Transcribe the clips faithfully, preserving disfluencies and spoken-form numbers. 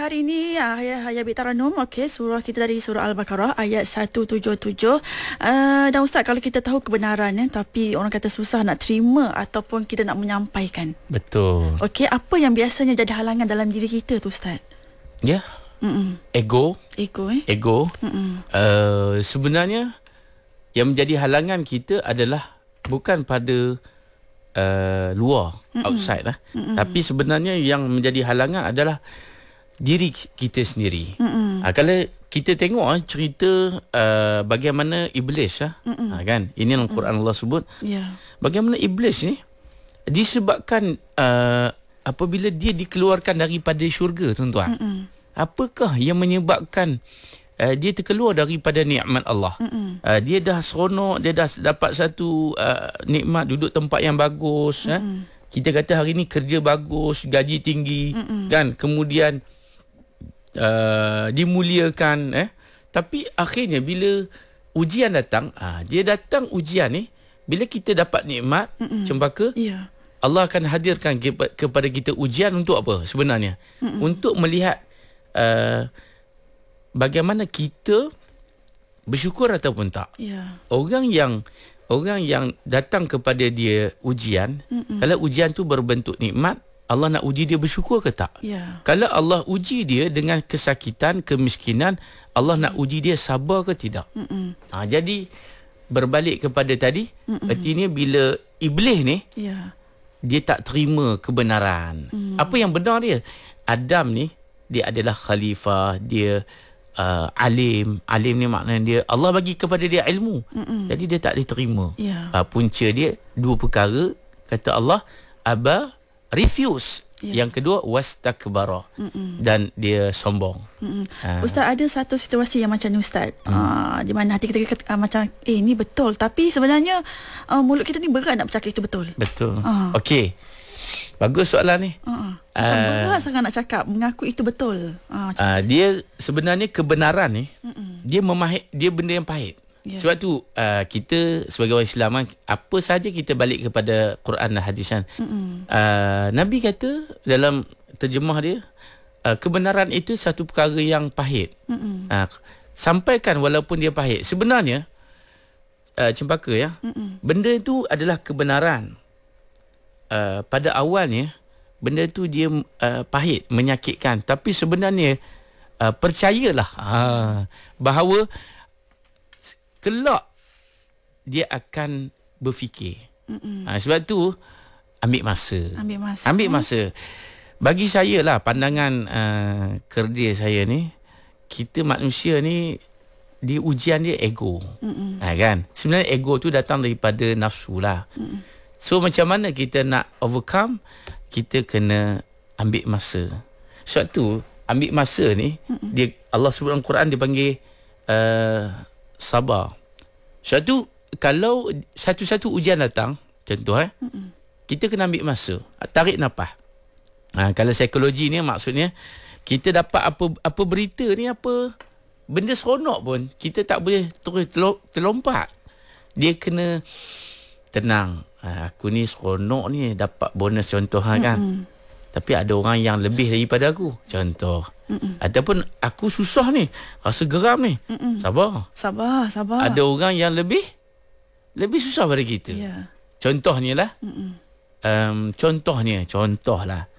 hari ini ayat ayat Taranum, okey, surah kita dari surah Al-Baqarah ayat seratus tujuh puluh tujuh. Uh, dan Ustaz, kalau kita tahu kebenaran ya, tapi orang kata susah nak terima ataupun kita nak menyampaikan. Betul. Okey, apa yang biasanya jadi halangan dalam diri kita tu, Ustaz? Ya. Mm-mm. Ego. Ego eh. Ego. Uh, sebenarnya yang menjadi halangan kita adalah bukan pada uh, luar, Mm-mm. outside lah. Mm-mm. Tapi sebenarnya yang menjadi halangan adalah diri kita sendiri. Ha, kalau kita tengok ha, cerita uh, bagaimana iblis ha, ha, kan, ini dalam Quran Allah sebut, yeah. bagaimana iblis ni disebabkan uh, apabila dia dikeluarkan daripada syurga, tuan-tuan. Mm-mm. Apakah yang menyebabkan uh, dia terkeluar daripada nikmat Allah? Uh, dia dah seronok, dia dah dapat satu uh, nikmat, duduk tempat yang bagus. Ha? Kita kata hari ni kerja bagus, gaji tinggi, Mm-mm. kan, kemudian Uh, dimuliakan, eh tapi akhirnya bila ujian datang, ah, dia datang ujian ni, bila kita dapat nikmat, Mm-mm. cempaka, yeah. Allah akan hadirkan ke- kepada kita ujian untuk apa sebenarnya? Mm-mm. Untuk melihat uh, bagaimana kita bersyukur ataupun tak. Yeah. Orang yang orang yang datang kepada dia ujian, Mm-mm. kalau ujian tu berbentuk nikmat, Allah nak uji dia bersyukur ke tak? Yeah. Kalau Allah uji dia dengan kesakitan, kemiskinan, Allah nak uji dia sabar ke tidak? Ha, jadi berbalik kepada tadi, Mm-mm. artinya bila iblis ni, yeah. dia tak terima kebenaran. Mm. Apa yang benar dia? Adam ni, dia adalah khalifah, dia uh, alim. Alim ni maknanya dia, Allah bagi kepada dia ilmu. Mm-mm. Jadi dia tak diterima. Yeah. Uh, punca dia, dua perkara, kata Allah, aba, refuse. Yeah. Yang kedua wastakbara, Mm-mm. dan dia sombong. Ha. Ustaz, ada satu situasi yang macam ni, Ustaz. Mm. Uh, di mana hati kita uh, macam eh ni betul, tapi sebenarnya uh, mulut kita ni berat nak bercakap itu betul. Betul. Uh. Okey. Bagus soalan ni. Uh-uh. Uh, berat sangat nak cakap mengaku itu betul. Uh, uh, dia sebenarnya kebenaran ni, Mm-mm. dia memahit, dia benda yang pahit. Yeah. Sebab tu uh, kita sebagai orang Islam, apa saja kita balik kepada Quran dan hadis kan. Uh, Nabi kata dalam terjemah dia, uh, kebenaran itu satu perkara yang pahit. Uh, sampaikan walaupun dia pahit. Sebenarnya uh, cempaka ya, Mm-mm. benda itu adalah kebenaran. Uh, pada awalnya benda itu dia uh, pahit, menyakitkan, tapi sebenarnya uh, percayalah uh, bahawa kelak dia akan berfikir. Ha, sebab tu ambil masa. Ambil masa. Ambil masa. Bagi saya lah, pandangan uh, kerja saya ni, kita manusia ni, di ujian dia ego. Ha, kan? Sebenarnya ego tu datang daripada nafsu lah. Mm-mm. So macam mana kita nak overcome? Kita kena ambil masa. Sebab tu ambil masa ni, Mm-mm. dia Allah sebut dalam Quran, dia panggil uh, sabar. Satu, kalau satu-satu ujian datang, contoh eh, Mm-mm. kita kena ambil masa, tarik nafas. Ha, kalau psikologi ni maksudnya, kita dapat apa apa berita ni, apa benda seronok pun, kita tak boleh terus terlompat. Dia kena tenang. Ha, aku ni seronok ni, dapat bonus contoh kan. Mm-mm. Tapi ada orang yang lebih daripada aku, contoh. Mm-mm. Ataupun aku susah ni, rasa geram ni, Mm-mm. sabar. Sabar, sabar. Ada orang yang lebih lebih susah pada kita. Yeah. Contohnya lah, um, contohnya, contoh lah,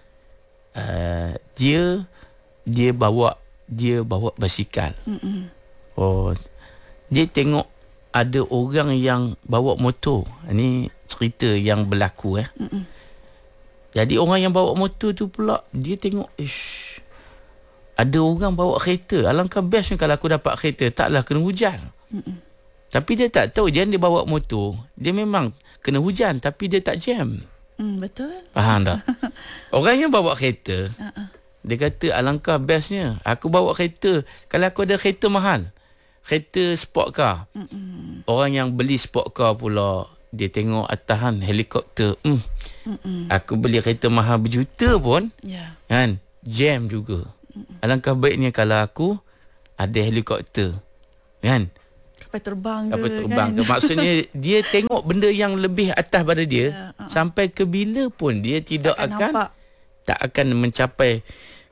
uh, dia dia bawa dia bawa basikal. Mm-mm. Oh, dia tengok ada orang yang bawa motor. Ini cerita yang berlaku eh. Mm-mm. Jadi orang yang bawa motor tu pula, dia tengok, ish, ada orang bawa kereta. Alangkah bestnya kalau aku dapat kereta, taklah kena hujan. Mm-mm. Tapi dia tak tahu, dia dia bawa motor, dia memang kena hujan, tapi dia tak jam. Mm, betul. Faham tak? Orang yang bawa kereta, uh-uh. dia kata, alangkah bestnya aku bawa kereta. Kalau aku ada kereta mahal, kereta sport car. Mm-mm. Orang yang beli sport car pula, dia tengok atahan helikopter. Hmm. Mm-mm. Aku beli kereta mahal berjuta pun, yeah. kan, jam juga. Mm-mm. Alangkah baiknya kalau aku ada helikopter, kan, kapal terbang ke, kapal terbang kan? ke. Maksudnya dia tengok benda yang lebih atas pada dia, yeah, uh-uh. sampai ke bila pun dia tidak akan, akan tak akan mencapai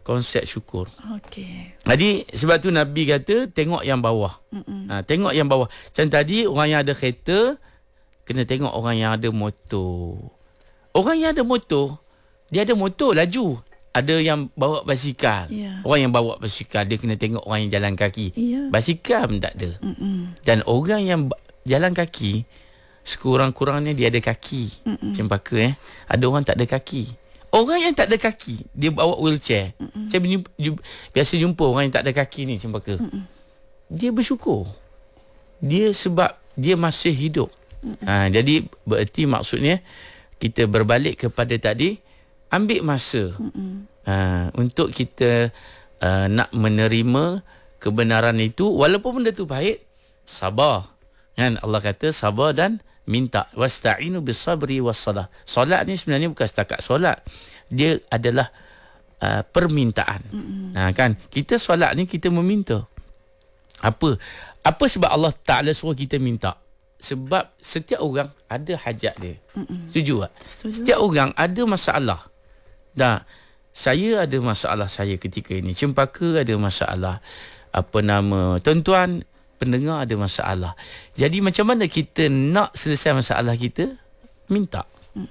konsep syukur. Okey. Jadi sebab tu Nabi kata tengok yang bawah. Ha, tengok yang bawah. Macam tadi orang yang ada kereta kena tengok orang yang ada motor. Orang yang ada motor, dia ada motor laju. Ada yang bawa basikal. Yeah. Orang yang bawa basikal dia kena tengok orang yang jalan kaki. Yeah. Basikal pun tak ada. Mm-mm. Dan orang yang jalan kaki sekurang-kurangnya dia ada kaki. Mm-mm. Cempaka eh. Ada orang tak ada kaki. Orang yang tak ada kaki dia bawa wheelchair. Mm-mm. Saya berjumpa, jumpa, biasa jumpa orang yang tak ada kaki ni Cempaka. Mm-mm. Dia bersyukur. Dia sebab dia masih hidup. Ha, jadi bererti maksudnya kita berbalik kepada tadi, ambil masa uh, untuk kita uh, nak menerima kebenaran itu, walaupun benda tu pahit, sabar. Kan Allah kata sabar dan minta. Wasta'inu bis-sabri was-salah. Solat ni sebenarnya bukan setakat solat. Dia adalah uh, permintaan. Ha, kan kita solat ni kita meminta. Apa? Apa sebab Allah Taala suruh kita minta? Sebab setiap orang ada hajat dia. Mm-mm. Setuju tak? Setuju. Setiap orang ada masalah. Dah, saya ada masalah saya ketika ini. Cempaka ada masalah. Apa nama? Tuan-tuan pendengar ada masalah. Jadi macam mana kita nak selesai masalah kita? Minta.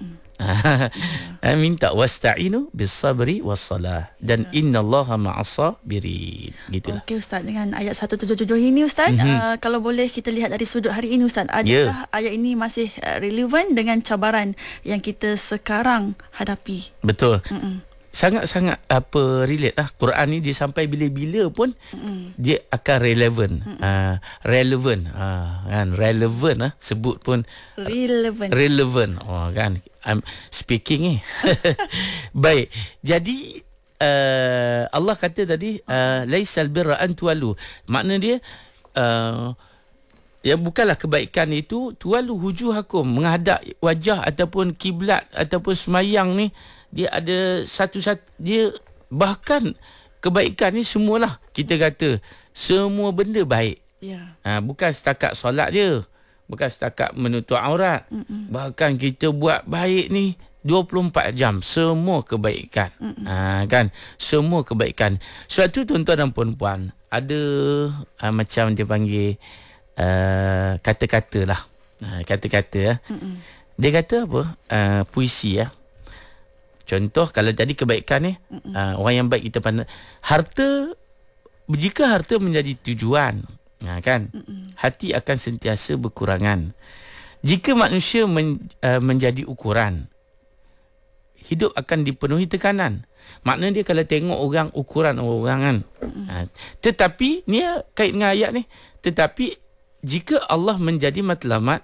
Minta wasta'inu bis-sabri was-salah dan ya. Innallaha ma'as-sabirin. Gitulah. Okey Ustaz, dengan ayat seratus tujuh puluh tujuh ini Ustaz, mm-hmm. uh, kalau boleh kita lihat dari sudut hari ini Ustaz, adakah yeah. ayat ini masih uh, relevan dengan cabaran yang kita sekarang hadapi? Betul. Mm-mm. Sangat-sangat apa relate lah. Quran ni dia sampai bila-bila pun mm. dia akan relevan. Uh, relevan. Uh, kan relevan ah sebut pun relevant. Relevant. Oh kan I'm speaking eh. Baik. Jadi uh, Allah kata tadi uh, laisal birra an tuwalu. Makna dia uh, ya bukanlah kebaikan itu tuwalu wujuhakum, menghadap wajah ataupun kiblat ataupun semayang ni dia ada satu-satu, dia bahkan kebaikan ni semualah kita kata semua benda baik. Ya. Ha, bukan setakat solat je, bukan setakat menutup aurat. Mm-mm. Bahkan kita buat baik ni dua puluh empat jam semua kebaikan. Ha, kan semua kebaikan. Sebab tu tuan-tuan dan puan-puan ada ha, macam dia panggil uh, kata-kata lah. Ha, kata-kata ya. Dia kata apa? Uh, puisi ya. Contoh kalau tadi kebaikan ni uh, orang yang baik kita pandang harta, jika harta menjadi tujuan, uh, kan Mm-mm. hati akan sentiasa berkurangan. Jika manusia men, uh, menjadi ukuran, hidup akan dipenuhi tekanan. Maknanya dia kalau tengok orang ukuran orang kan. Uh, tetapi ni kait dengan ayat ni, tetapi jika Allah menjadi matlamat,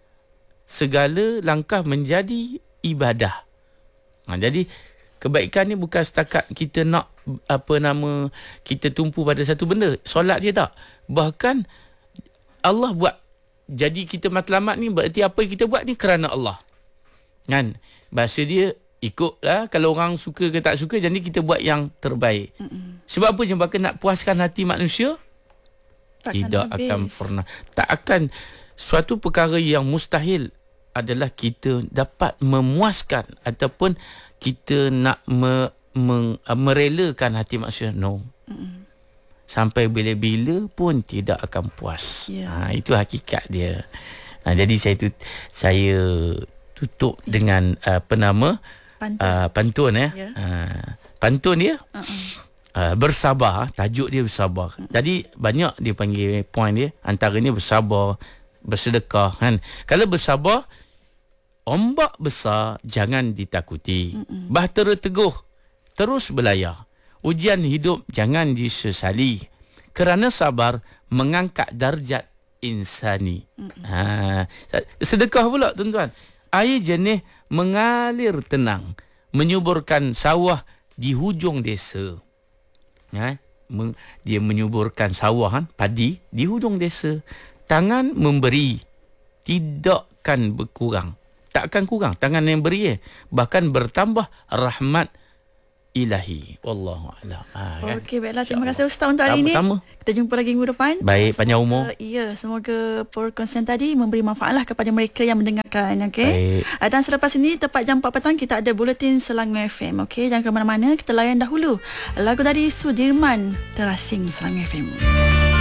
segala langkah menjadi ibadah. Ha, jadi kebaikan ni bukan setakat kita nak apa nama kita tumpu pada satu benda. Solat dia tak. Bahkan Allah buat jadi kita matlamat ni berarti apa yang kita buat ni kerana Allah. Kan? Bahasa dia ikutlah, kalau orang suka ke tak suka, jadi kita buat yang terbaik. Mm-mm. Sebab apa Cempaka nak puaskan hati manusia? Takkan tidak habis. Akan pernah. Tak akan. Suatu perkara yang mustahil adalah kita dapat memuaskan ataupun kita nak me, me, merelakan hati manusia. No. Mm-mm. Sampai bila-bila pun tidak akan puas. Yeah. Ha, itu hakikat dia. Ha, jadi saya tu, saya tutup yeah. dengan uh, apa nama pantun, uh, pantun ya. Yeah. Uh, pantun dia uh-uh. uh, bersabar. Tajuk dia bersabar. Mm-mm. Jadi banyak dia panggil point dia. Antaranya bersabar, bersedekah kan. Kalau bersabar, ombak besar jangan ditakuti. Mm-mm. Bahtera teguh terus berlayar. Ujian hidup jangan disesali. Kerana sabar mengangkat darjat insani. Ha, sedekah pula tuan-tuan. Air jernih mengalir tenang, menyuburkan sawah di hujung desa. Ha, dia menyuburkan sawah kan, padi di hujung desa. Tangan memberi tidakkan berkurang. Tak akan kurang tangan yang beri eh. Bahkan bertambah rahmat ilahi. Wallahu a'lam. Ha, kan? Okey, baiklah. Terima kasih Ustaz untuk hari ini. Sama-sama. Kita jumpa lagi minggu depan. Baik, panjang umur. Uh, ya, semoga perkongsian tadi memberi manfaatlah kepada mereka yang mendengarkan. Okey. Uh, dan selepas ini, tepat jam empat petang, kita ada buletin Selangor F M. Okey, jangan ke mana-mana. Kita layan dahulu lagu dari Sudirman, Terasing Selangor F M.